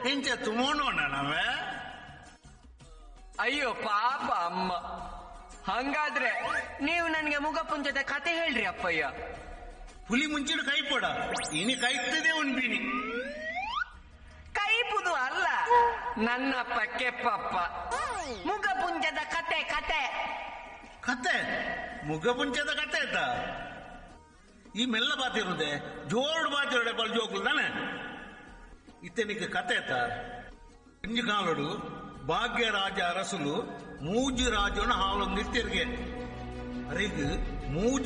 ಎಂಚ ತುಮೋಣೋಣ ನಾವೇ. ಅಯ್ಯೋ ಪಾಪ ಅಮ್ಮ. ಹಂಗಾದ್ರೆ ನೀವು ನನ್ಗೆ ಮುಗಪುಂಜದ ಕತೆ ಹೇಳ್ರಿ ಅಪ್ಪಯ್ಯ. ಪುಲಿ ಮುಂಚಿನ ಕೈಪೋಡ ಇನಿ ಕೈತದೆ ಉಂಬಿನಿ. ಕೈಪುದು ಅಲ್ಲ, ನನ್ನಪ್ಪ ಕೆಪ್ಪಪ್ಪ. ಮುಗಪುಂಜದ ಕತೆ ಕತೆ ಕತೆ ಮುಗಪುಂಚದ ಕತೆ ಆಯ್ತಾ? ಈ ಮೆಲ್ಲ ಬಾತಿರುದೆ ಜೋಡು ಬಾತಿರೋಡೆ ಬಲ್ ಜೋಕ್ಲು ತಾನೆ ಇತ್ತನಿಗೆ ಕತೆ ಆಯ್ತಾ? ಇಂಜು ಕಾಲಡು ಭಾಗ್ಯರಾಜ ಅರಸುಲು ಮೂಜಿ ರಾಜನ ಹಾವಳೊಂದಿರ್ತಿರ್ಗೆ ಅರೆಗ್ ಮೂಜಿ